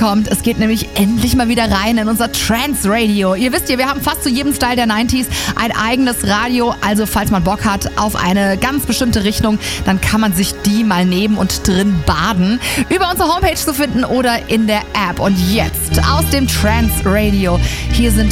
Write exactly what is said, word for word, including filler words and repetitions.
kommt. Es geht nämlich endlich mal wieder rein in unser Trance Radio. Ihr wisst ja, wir haben fast zu jedem Style der neunziger ein eigenes Radio. Also falls man Bock hat auf eine ganz bestimmte Richtung, dann kann man sich die mal nehmen und drin baden. Über unsere Homepage zu finden oder in der App. Und jetzt aus dem Trance Radio. Hier sind